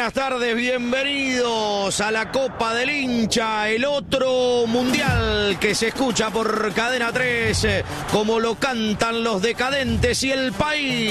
buenas tardes, bienvenidos a la Copa del Hincha, el otro mundial que se escucha por Cadena 3, como lo cantan los Decadentes y el país.